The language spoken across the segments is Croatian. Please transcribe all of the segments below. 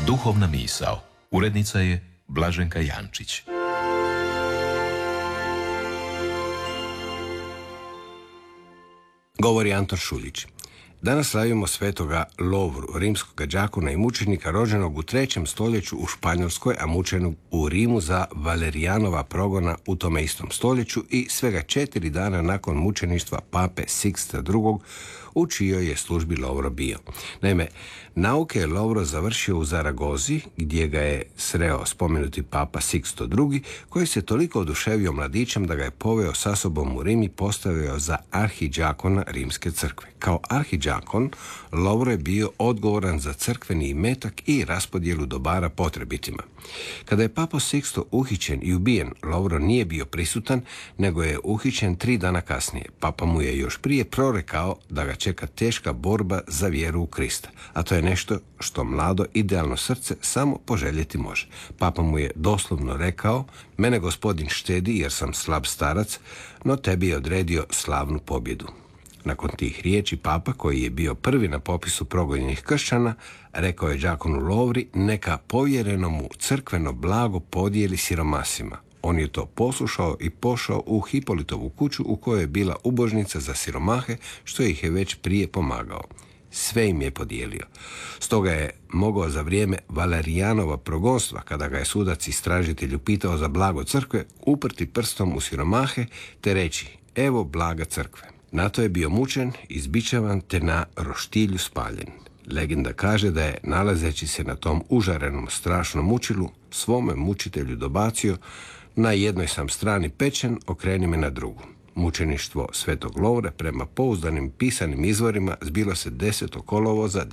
Duhovna misao. Urednica je Blaženka Jančić. Govori Anton Šuljić. Danas slavimo svetoga Lovru, rimskog đakona i mučenika rođenog u 3. stoljeću u Španjolskoj, a mučenog u Rimu za Valerijanova progona u tome istom stoljeću i svega 4 dana nakon mučeništva pape Siksta II, u čijoj je službi Lovro bio. Naime, nauke je Lovro završio u Zaragozi, gdje ga je sreo spomenuti papa Siksto II, koji se toliko oduševio mladićem da ga je poveo sa sobom u Rim i postavio za arhidžakona Rimske crkve. Kao arhidžakon, Lovro je bio odgovoran za crkveni imetak i raspodjelu dobara potrebitima. Kada je papa Siksto uhićen i ubijen, Lovro nije bio prisutan, nego je uhićen 3 dana kasnije. Papa mu je još prije prorekao da ga čeka teška borba za vjeru u Krista, a to je nešto što mlado idealno srce samo poželjeti može. Papa mu je doslovno rekao: mene gospodin štedi jer sam slab starac, no tebi je odredio slavnu pobjedu. Nakon tih riječi papa, koji je bio prvi na popisu progonjenih kršćana, rekao je đakonu Lovri neka povjereno mu crkveno blago podijeli siromasima. On je to poslušao i pošao u Hipolitovu kuću u kojoj je bila ubožnica za siromahe, što ih je već prije pomagao. Sve im je podijelio. Stoga je mogao za vrijeme Valerijanova progonstva, kada ga je sudac istražitelj upitao za blago crkve, uprti prstom u siromahe te reći: evo blaga crkve. Na to je bio mučen, izbičavan te na roštilju spaljen. Legenda kaže da je, nalazeći se na tom užarenom strašnom mučilu, svome mučitelju dobacio: na jednoj sam strani pečen, okreni me na drugu. Mučeništvo svetog Lovre prema pouzdanim pisanim izvorima zbilo se 10. kolovoza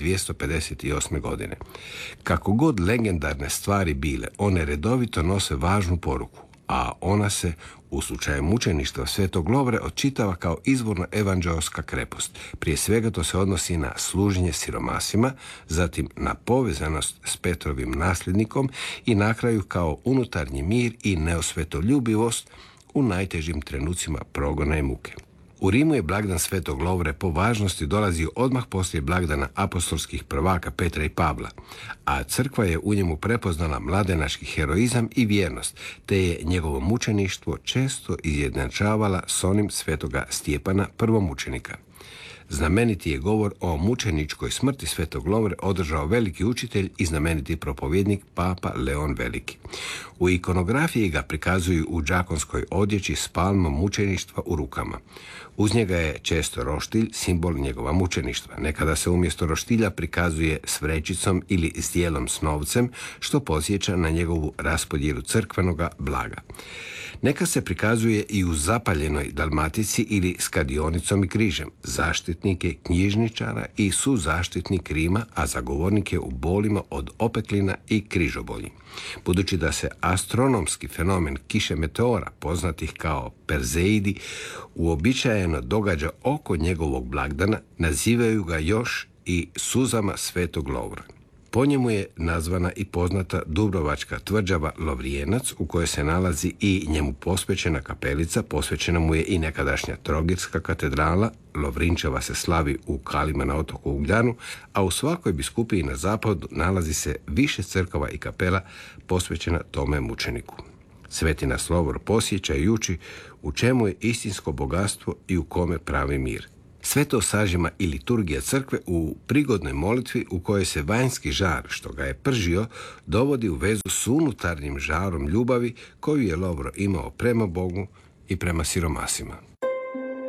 258. godine. Kako god legendarne stvari bile, one redovito nose važnu poruku, a ona se u slučaju mučeništva svetog Lovre odčitava kao izvorno evanđeoska krepost. Prije svega to se odnosi na služenje siromasima, zatim na povezanost s Petrovim nasljednikom i na kraju kao unutarnji mir i neosvetoljubivost u najtežim trenucima progona i muke. U Rimu je blagdan svetog Lovre po važnosti dolazio odmah poslije blagdana apostolskih prvaka Petra i Pavla, a crkva je u njemu prepoznala mladenački heroizam i vjernost, te je njegovo mučeništvo često izjednačavala s onim svetoga Stjepana, prvomučenika. Znameniti je govor o mučeničkoj smrti svetog Lovre održao veliki učitelj i znameniti propovjednik papa Leon Veliki. U ikonografiji ga prikazuju u đakonskoj odjeći s palmom mučeništva u rukama. Uz njega je često roštilj, simbol njegova mučeništva. Nekada se umjesto roštilja prikazuje s vrećicom ili zdjelom s novcem, što podsjeća na njegovu raspodjelu crkvenoga blaga. Neka se prikazuje i u zapaljenoj dalmatici ili s kadionicom i križem. Zaštitnik je knjižničara i suzaštitnik Rima, a zagovornik je u bolima od opeklina i križobolji. Budući da se astronomski fenomen kiše meteora, poznatih kao Perzeidi, uobičajeno događa oko njegovog blagdana, nazivaju ga još i suzama svetog Lovra. Po njemu je nazvana i poznata dubrovačka tvrđava Lovrijenac, u kojoj se nalazi i njemu posvećena kapelica. Posvećena mu je i nekadašnja Trogirska katedrala. Lovrinčeva se slavi u Kalima na otoku Ugljanu, a u svakoj biskupiji na zapadu nalazi se više crkava i kapela posvećena tome mučeniku. Sveti nas Lovro posjeća i uči u čemu je istinsko bogatstvo i u kome pravi mir. Sve to sažima i liturgija crkve u prigodnoj molitvi u kojoj se vanjski žar, što ga je pržio, dovodi u vezu s unutarnjim žarom ljubavi koju je Lovro imao prema Bogu i prema siromasima.